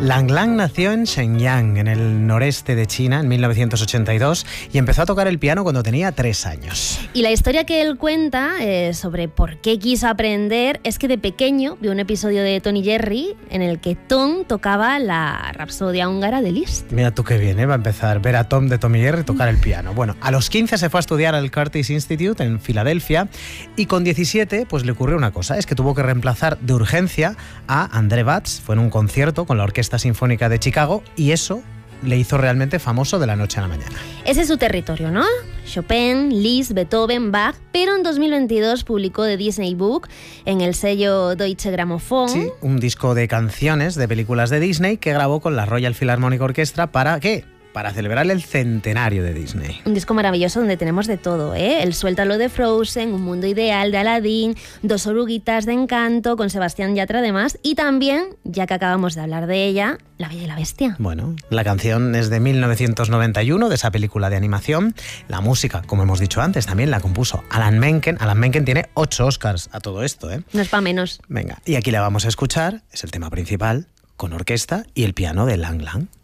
Lang Lang nació en Shenyang, en el noreste de China, en 1982, y empezó a tocar el piano cuando tenía 3 años. Y la historia que él cuenta sobre por qué quiso aprender es que de pequeño vio un episodio de Tom y Jerry en el que Tom tocaba la Rapsodia húngara de Liszt. Mira tú qué bien, va a empezar ver a Tom de Tom y Jerry tocar el piano. Bueno, a los 15 se fue a estudiar al Curtis Institute en Filadelfia y con 17 pues le ocurrió una cosa, es que tuvo que reemplazar de urgencia a André Batz. Fue en un concierto con la Orquesta Sinfónica de Chicago y eso le hizo realmente famoso de la noche a la mañana. Ese es su territorio, ¿no? Chopin, Liszt, Beethoven, Bach, pero en 2022 publicó The Disney Book en el sello Deutsche Grammophon. Sí, un disco de canciones de películas de Disney que grabó con la Royal Philharmonic Orchestra ¿para qué? Para celebrar el centenario de Disney. Un disco maravilloso donde tenemos de todo, ¿eh? El Suéltalo de Frozen, Un mundo ideal de Aladdin, Dos oruguitas de Encanto, con Sebastián Yatra además, y también, ya que acabamos de hablar de ella, La Bella y la Bestia. Bueno, la canción es de 1991, de esa película de animación. La música, como hemos dicho antes, también la compuso Alan Menken. Alan Menken tiene 8 Oscars a todo esto, ¿eh? No es para menos. Venga, y aquí la vamos a escuchar, es el tema principal, con orquesta y el piano de Lang Lang.